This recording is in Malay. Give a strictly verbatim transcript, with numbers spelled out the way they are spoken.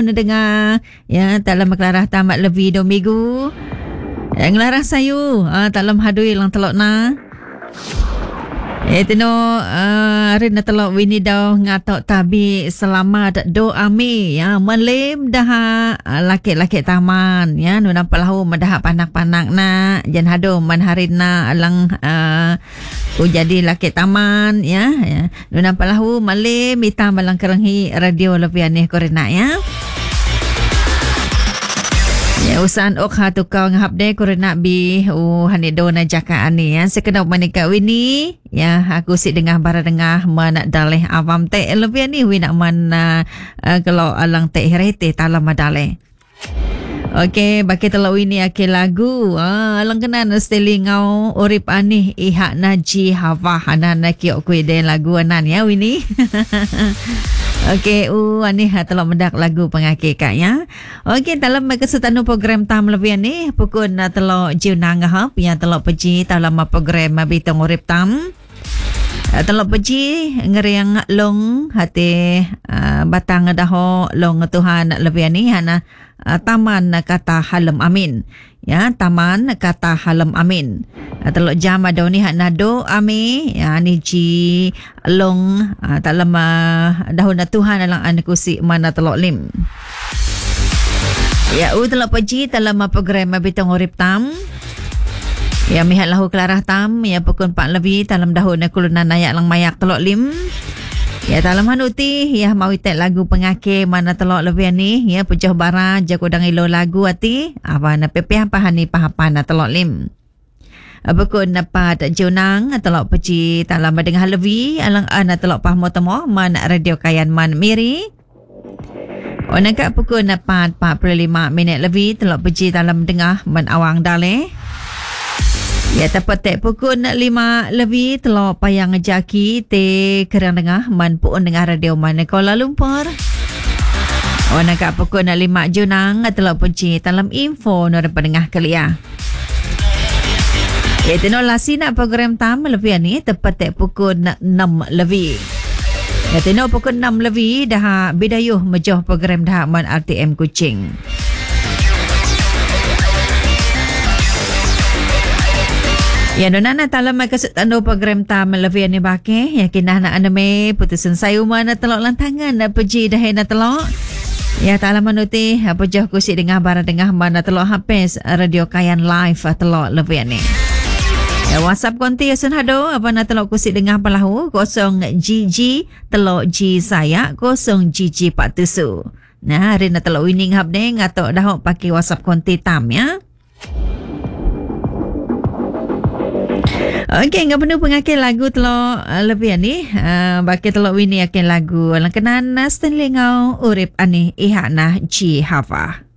na dengar. Ya, dalam kelarah tamat lebih dua minggu. Yang larah sayu, ah, dalam hadui lang telok na. Eh, tino, uh, rin na telok wini daw ngatok tabi selamat do ami, ya, melim dah uh, laki-laki taman, ya, nuna pelahu mendah panak-panak na, jan hado manharin na alang uh, ku jadi laki taman, ya, ya, nuna pelahu melim hitam alang kerenghi radio lebih aneh korena, ya. Ya, usahan ok ha tukau ngahap de korena bi u hanido na jaka ani, ya, sekenap manika wini, ya, aku si dengah bara dengah mana daleh awam te lebih ni wina mana uh, kalau alang te herete talam madale. Okey, baki telo wini ake lagu ah alang kenan steli ngau urip ani ihak naji hawa hanan kiok kui de lagu anan, ya wini. Okey, uh ani ha telo mendak lagu pengake kak, ya. Okey, dalam kesetanu program tam lebih ni pukul na telo jiunang ngahap, ya, telo peji dalam program bitong urip tam. Telo peji ngeriang long hati uh, batang daho long Tuhan lebih ni hana uh, taman kata halam amin, ya, taman kata halam amin. Uh, telo jam ada ni hak nado ami, ya, ni ji long uh, dalam uh, dahun Tuhan dalam anku si mana telo lim. Ya, u telo peji dalam program bitong urip tam. Ya, mihat lahu kelarah tam, ya, pukul empat lebih dalam dahun kulunan ayak lang mayak telok lim. Ya, dalam hanuti, ya, mau itek lagu pengake mana telok lebih ni, ya, pujuh bara jago dang ilo lagu ati, apa na pepeh pahani pahapan na telok lim. Pukul napat junang telok peci dalam badeng lebih alang ana telok pahmo temo man radio kayan man miri. Wanaka pukul napat empat puluh lima minit lebih telok peci dalam dengah man awang dale. Ya, tepat pukul lima lebih telok payang jaki te kerang dengah man puun dengar radio mana Kuala Lumpur. Wana kat pukul lima junang telok punci dalam info nora pendengah kelia. Ya, tino lasi nak program tam lebih ni tepat pukul enam lebih. Ya, tino pukul enam lebih dah bidayuh mejoh program dah man R T M Kuching. Ya, nona talam kasut tando program tam lebih ni bake, ya, kinah na aname putusan sayu mana telok lantangan na peji dah na telok. Ya, talam manuti apa jah kusi dengar bara dengar mana telok habis radio kayan live telok lebih ni. Ya, WhatsApp konti asun hado apa na telok kusi dengar pelahu kosong G G telok G saya kosong G G pak tusu. Nah, hari na telok winning hab ni ngatok dah pakai WhatsApp konti tam, ya. Okey, ngap penuh pengakil lagu telok uh, lebih ni. Uh, baki telok wini akin lagu. Lang kenan Stanley ngau urip ani ihak nah Ji Hava.